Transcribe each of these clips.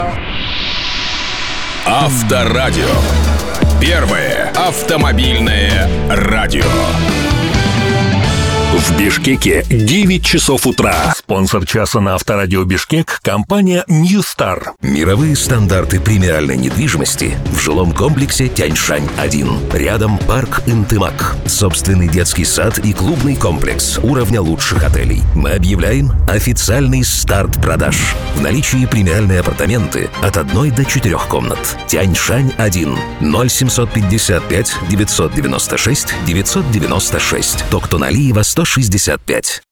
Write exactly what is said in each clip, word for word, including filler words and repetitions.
Авторадио. Первое автомобильное радио. В Бишкеке девять часов утра. Спонсор часа на Авторадио Бишкек – компания Ньюстар. Мировые стандарты премиальной недвижимости в жилом комплексе Тяньшань один. Рядом парк Интымак. Собственный детский сад и клубный комплекс уровня лучших отелей. Мы объявляем официальный старт продаж. В наличии премиальные апартаменты от одной до четырех комнат. Тяньшань один. ноль семьсот пятьдесят пять девятьсот девяносто шесть девятьсот девяносто шесть. Токтоналиева сто шестьдесят пять.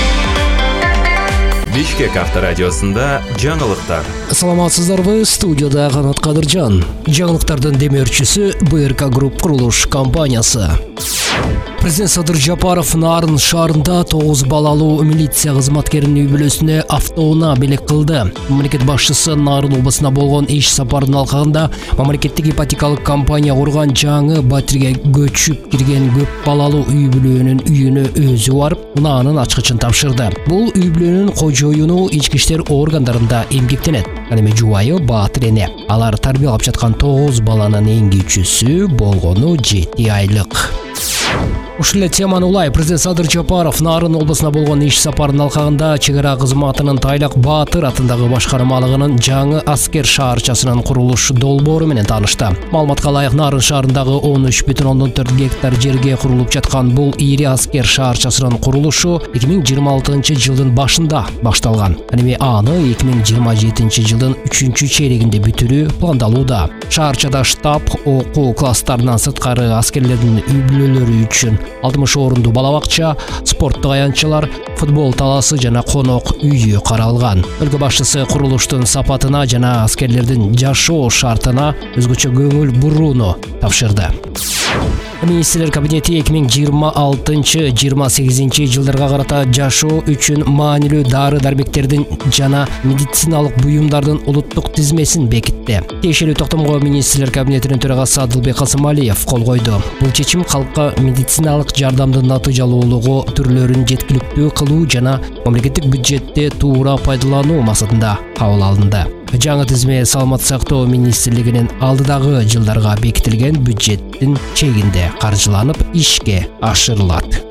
Бишкек авторадиосында жаңылыктар. Саламатсыздарбы, студияда Канат Кадыржан. Жаңылыктардын демөөрчүсү БРК Групп курулуш компаниясы. Президент Садыр Жапаров Нарын шаарында тогуз балалуу милиция кызматкеринин үй бүлөсүнө автоунаа белек кылды. Мамлекет башчысы Нарын облусуна болгон иш сапарынын алкагында мамлекеттик ипотекалык компания курган жаңы батирге көчүп кирген көп балалуу үй бүлөнүн үйүнө өзү барып, унаанын ачкычын тапшырды. Бул үй бүлөнүн кожоюну ички иштер органдарында эмгектенет. Ал эми жубайы Баатыр эне. Алар тарбиялап жаткан тогуз баланын эң кичүүсү болгону жети айлык. Ушул эле теманы улай президент Садыр Жапаров Нарын облусуна болгон иш сапарынын алкагында чек ара кызматынын Тайлак Баатыр атындагы башкармалыгынын жаңы аскер шаарчасынын курулуш долбоору менен таанышты. Маалыматка ылайык, Нарын шаарындагы он үч бүтүн ондон төрт гектар жерге курулуп жаткан бул ири аскер шаарчасынын курулушу эки миң жыйырма алтынчы жылдын башында башталган. Эми аны эки миң жыйырма жетинчи жылдын үчүнчү чейрегинде бүтүрүү пландалууда. Шаарчада штаб, окуу класстарынан сырткары аскерлердин үй бүлөлөрү үчүн алтымыш орунду бала бакча, спорттук аянтчалар, футбол таласы жана конок үйү каралган. Өлкө башчысы курулуштун сапатына жана аскерлердин жашоо шартына өзгөчө көңүл бурууну тапшырды. Министрлер кабинети эки миң жыйырма алтынчы — жыйырма сегизинчи жылдарга карата жашоо үчүн маанилүү дары-дармектердин жана медициналык буюмдардын улуттук тизмесин бекитти. Тиешелүү токтомго министрлер кабинетинин төрагасы Адылбек Касымалиев кол койду. Бул чечим калкка медициналык жардамдын натыйжалуулугу түрлөрүн жеткиликтүү кылуу жана мамлекеттик бюджетти туура пайдалануу максатында кабыл алынды. Жаңы тизме Саламат сактоо министрлигинин алдыдагы жылдарга бекитилген бюджеттин чегинде каржыланып ишке ашырылат.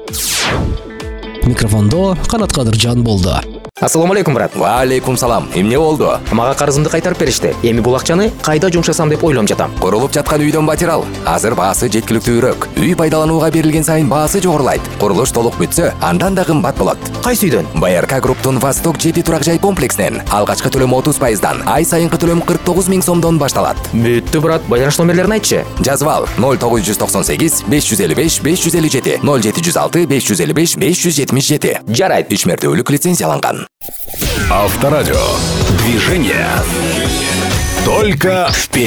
Микрофондо Канат Кадыржан болду. Ассаламу алейкум, брат. Ва алейкум салам. Эмне болду? Мага карызымды кайтарып беришти. Эми бул акчаны кайда жумшасам деп ойлоп жатам. Курулуп жаткан үйдөн батир ал. Азыр баасы жеткиликтүүрөөк. Үй пайдаланууга берилген сайын баасы жогорулайт. Курулуш толук бүтсө, андан да кымбат болот. Кайсы үйдөн? БРК Групптун Восток жети турак жай комплексинен алгачкы төлөм отуз пайыздан, ай сайынкы төлөм кырк тогуз миң сомдон башталат. Бүттү, брат. Байланыш номерлерин айтчы. Жазып ал: ноль тогуз жүз токсон сегиз беш жүз элүү беш беш жүз элүү жети, ноль жети жүз алты беш жүз элүү беш беш жүз жетимиш жети. Жарайт. Үч мертөөлүк лицензияланган. Авторадио. Движение. Только вперед.